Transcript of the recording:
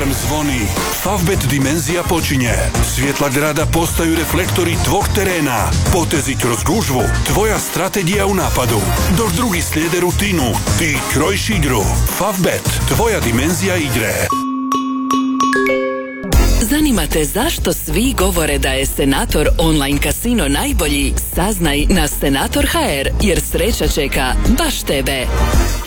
Alarm zvoni. Favbet dimenzija počinje. Svjetla grada postaju reflektori tvog terena. Potezi kroz gužvu. Tvoja strategija u napadu. Dok drugi slijede rutinu, ti krojiš igru. Favbet, tvoja dimenzija igre. Zanima te zašto svi govore da je Senator online kasino najbolji? Saznaj na Senator.hr jer sreća čeka baš tebe.